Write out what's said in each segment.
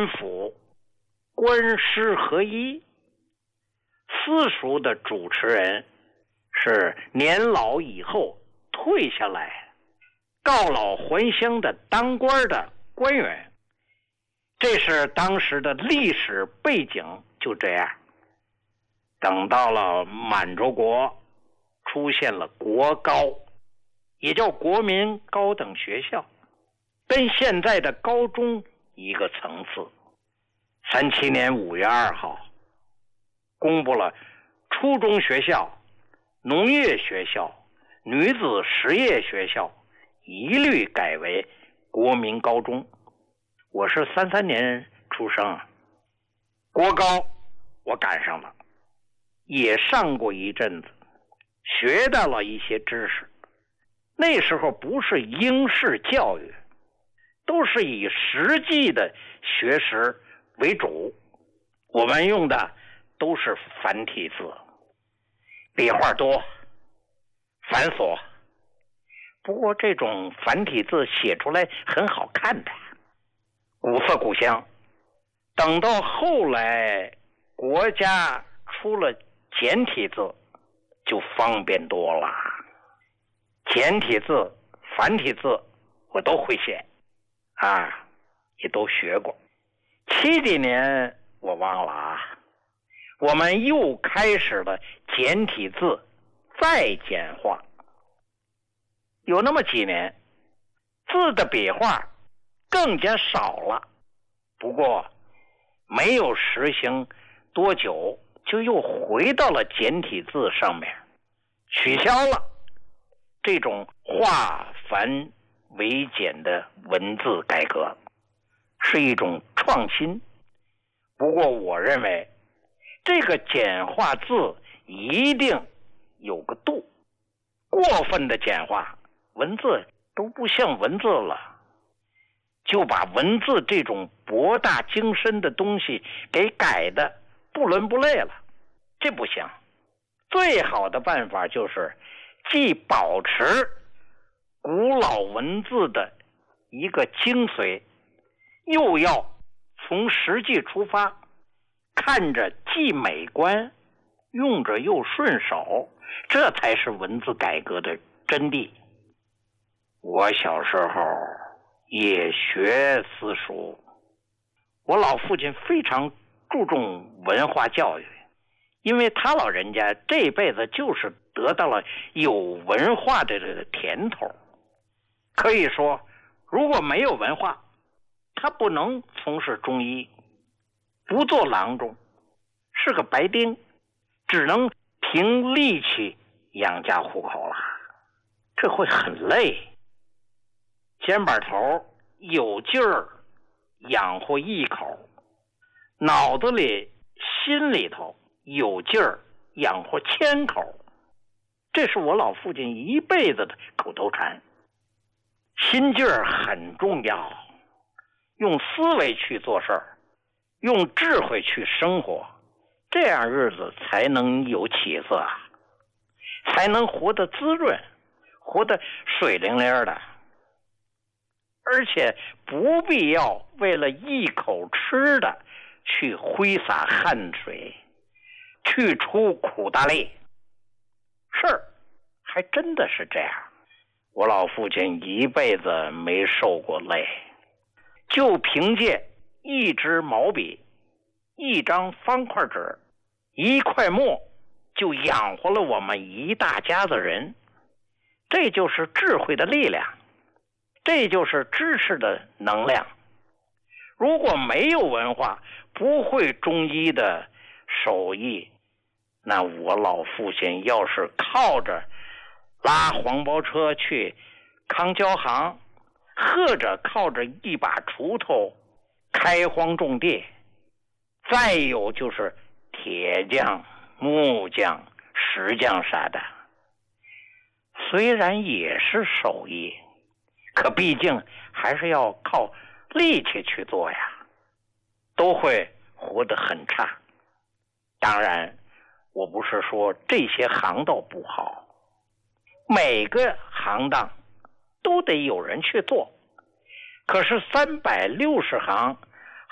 官府官师合一。私塾的主持人是年老以后退下来告老还乡的当官的官员，这是当时的历史背景。就这样，等到了满洲国，出现了国高，也叫国民高等学校，跟现在的高中一个层次。37年5月2号公布了初中学校、农业学校、女子实业学校一律改为国民高中。我是33年出生，国高我赶上了，也上过一阵子，学到了一些知识。那时候不是应试教育，都是以实际的学识为主，我们用的都是繁体字，笔画多繁琐，不过这种繁体字写出来很好看的，古色古香。等到后来国家出了简体字，就方便多了。简体字、繁体字我都会写也都学过。70几年我忘了我们又开始了简体字再简化。有那么几年，字的笔画更加少了，不过没有实行多久，就又回到了简体字上面，取消了这种化繁为简的文字改革，是一种创新。不过我认为这个简化字一定有个度，过分的简化文字都不像文字了，就把文字这种博大精深的东西给改的不伦不类了，这不行。最好的办法就是既保持古老文字的一个精髓，又要从实际出发，看着既美观，用着又顺手，这才是文字改革的真谛。我小时候也学私塾，我老父亲非常注重文化教育，因为他老人家这辈子就是得到了有文化的这个甜头。可以说如果没有文化，他不能从事中医，不做郎中，是个白丁，只能凭力气养家糊口了，这会很累。肩膀头有劲儿养活一口，脑子里心里头有劲儿养活1000口，这是我老父亲一辈子的口头禅。心劲儿很重要，用思维去做事儿，用智慧去生活，这样日子才能有起色，才能活得滋润，活得水灵灵的。而且不必要为了一口吃的去挥洒汗水，去出苦大力。事儿还真的是这样，我老父亲一辈子没受过累，就凭借一支毛笔、一张方块纸、一块墨，就养活了我们一大家子人。这就是智慧的力量，这就是知识的能量。如果没有文化，不会中医的手艺，那我老父亲要是靠着拉黄包车去康交行，或者靠着一把锄头开荒种地，再有就是铁匠、木匠、石匠啥的，虽然也是手艺，可毕竟还是要靠力气去做呀，都会活得很差。当然我不是说这些行当不好，每个行当都得有人去做，可是360行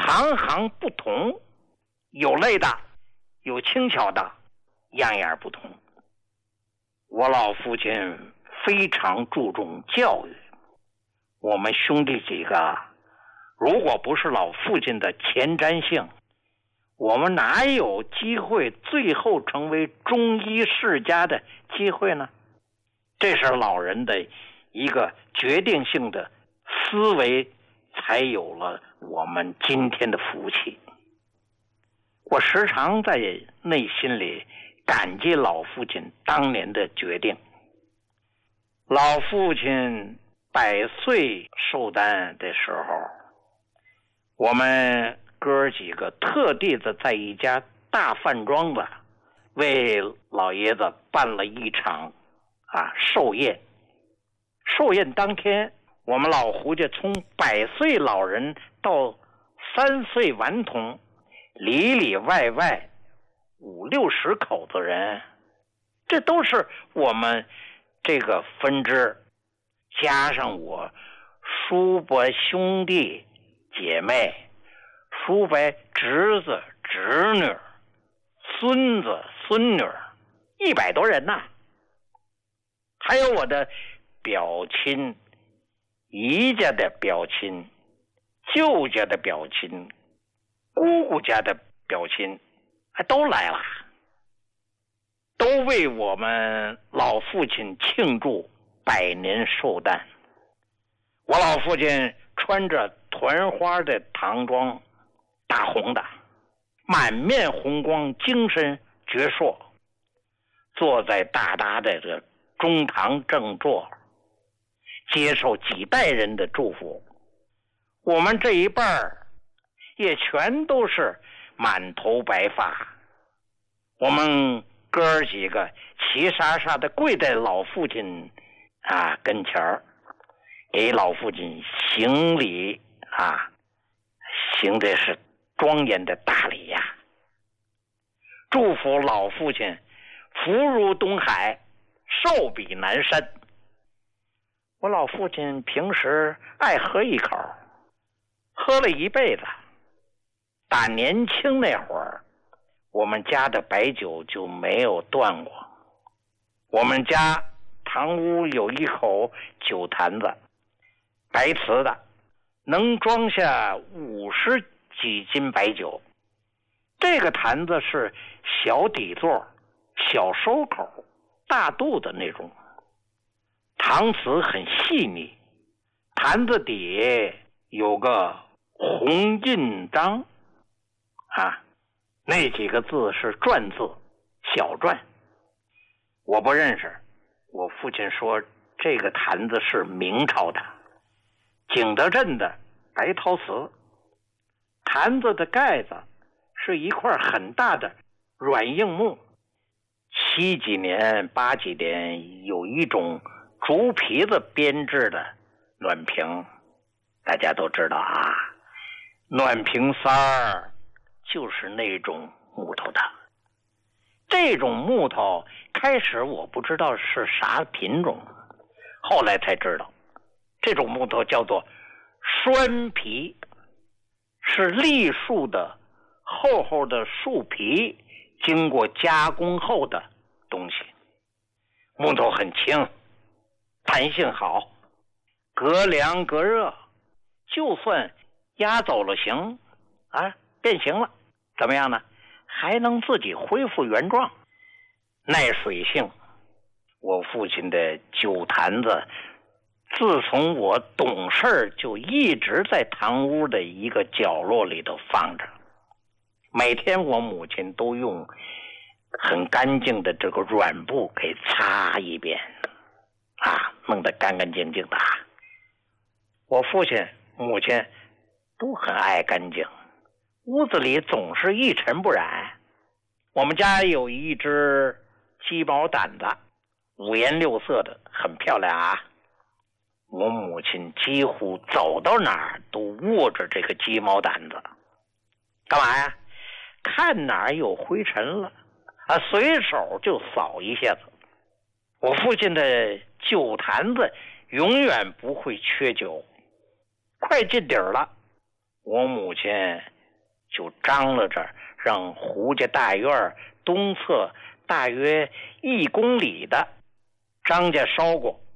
行行不同，有累的，有轻巧的，样样不同。我老父亲非常注重教育，我们兄弟几个如果不是老父亲的前瞻性，我们哪有机会最后成为中医世家的机会呢？这是老人的一个决定性的思维，才有了我们今天的福气。我时常在内心里感激老父亲当年的决定。老父亲100岁寿诞的时候，我们哥几个特地的在一家大饭庄子为老爷子办了一场寿宴。寿宴当天，我们老胡家从100岁老人到3岁顽童，里里外外50-60口子人，这都是我们这个分支，加上我叔伯兄弟姐妹、叔伯侄子侄女、孙子孙女，100多人呐。还有我的表亲、姨家的表亲、舅家的表亲、姑姑家的表亲，都来了，都为我们老父亲庆祝100年寿诞。我老父亲穿着团花的唐装，大红的，满面红光，精神矍铄，坐在大大的这中堂正座，接受几代人的祝福。我们这一辈儿也全都是满头白发，我们哥几个齐沙沙的跪在老父亲跟前儿，给老父亲行礼行的是庄严的大礼呀，祝福老父亲福如东海，寿比南山。我老父亲平时爱喝一口，喝了一辈子。打年轻那会儿，我们家的白酒就没有断过。我们家堂屋有一口酒坛子，白瓷的，能装下50几斤白酒。这个坛子是小底座、小收口、大肚的那种，搪瓷很细腻，坛子底有个红印章那几个字是篆字，小篆，我不认识。我父亲说这个坛子是明朝的，景德镇的白陶瓷，坛子的盖子是一块很大的软硬木。7几年8几年有一种竹皮子编制的暖瓶，大家都知道暖瓶塞儿就是那种木头的。这种木头开始我不知道是啥品种，后来才知道这种木头叫做栓皮，是栗树的厚厚的树皮经过加工后的东西。木头很轻，弹性好，隔凉隔热，就算压走了形变形了，怎么样呢？还能自己恢复原状，耐水性。我父亲的酒坛子自从我懂事就一直在堂屋的一个角落里头放着，每天我母亲都用很干净的这个软布给擦一遍弄得干干净净的。我父亲母亲都很爱干净，屋子里总是一尘不染。我们家有一只鸡毛掸子，5颜6色的，很漂亮我母亲几乎走到哪儿都握着这个鸡毛掸子，干嘛呀？看哪儿有灰尘了随手就扫一下子。我父亲的酒坛子永远不会缺酒，快进底儿了，我母亲就张罗着让胡家大院东侧大约1公里的张家烧锅